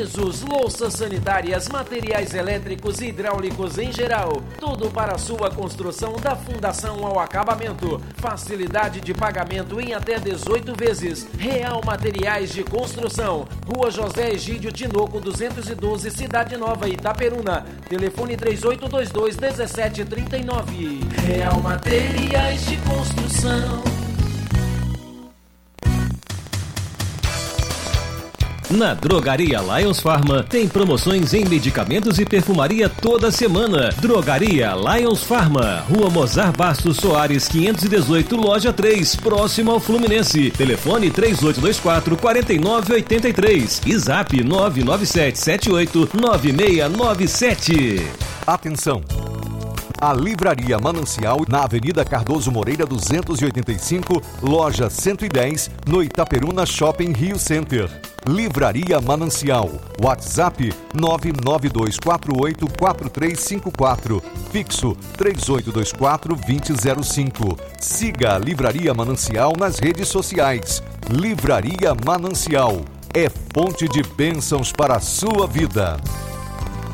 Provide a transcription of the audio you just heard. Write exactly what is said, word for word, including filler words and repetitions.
pisos, louças sanitárias, materiais elétricos e hidráulicos em geral. Tudo para a sua construção da fundação ao acabamento. Facilidade de pagamento em até dezoito vezes. Real Materiais de Construção. Rua José Egídio Tinoco duzentos e doze, Cidade Nova, Itaperuna. Telefone três oito dois dois, um sete três nove. Real Materiais de Construção. Na Drogaria Lions Pharma tem promoções em medicamentos e perfumaria toda semana. Drogaria Lions Pharma, Rua Mozart Bastos Soares quinhentos e dezoito, Loja três, próximo ao Fluminense. Telefone três oito dois quatro, quatro nove oito três e Zap nove nove sete sete oito nove seis nove sete. Atenção! A Livraria Manancial, na Avenida Cardoso Moreira duzentos e oitenta e cinco, Loja cento e dez, no Itaperuna Shopping Rio Center. Livraria Manancial, WhatsApp nove nove dois quatro oito quatro três cinco quatro, fixo três oito dois quatro dois zero zero cinco. Siga a Livraria Manancial nas redes sociais. Livraria Manancial é fonte de bênçãos para a sua vida.